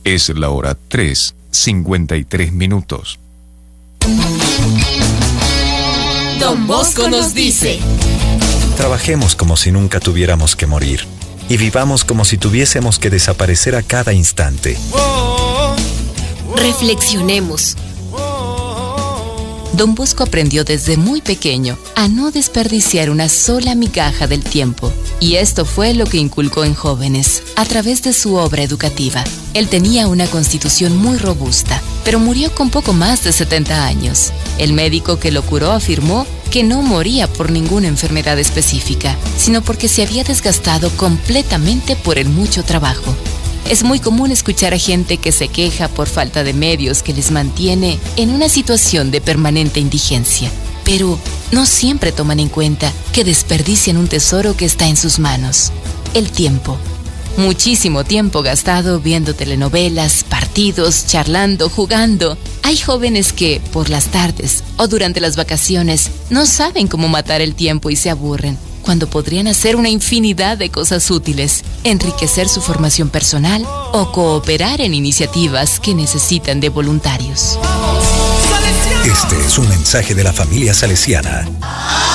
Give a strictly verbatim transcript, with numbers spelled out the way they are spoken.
Es la hora tres, cincuenta y tres minutos. Don Bosco nos dice: trabajemos como si nunca tuviéramos que morir y vivamos como si tuviésemos que desaparecer a cada instante. Reflexionemos. Don Bosco aprendió desde muy pequeño a no desperdiciar una sola migaja del tiempo. Y esto fue lo que inculcó en jóvenes a través de su obra educativa. Él tenía una constitución muy robusta, pero murió con poco más de setenta años. El médico que lo curó afirmó que no moría por ninguna enfermedad específica, sino porque se había desgastado completamente por el mucho trabajo. Es muy común escuchar a gente que se queja por falta de medios que les mantiene en una situación de permanente indigencia. Pero no siempre toman en cuenta que desperdician un tesoro que está en sus manos: el tiempo. Muchísimo tiempo gastado viendo telenovelas, partidos, charlando, jugando. Hay jóvenes que, por las tardes o durante las vacaciones, no saben cómo matar el tiempo y se aburren, cuando podrían hacer una infinidad de cosas útiles, enriquecer su formación personal o cooperar en iniciativas que necesitan de voluntarios. Este es un mensaje de la familia salesiana.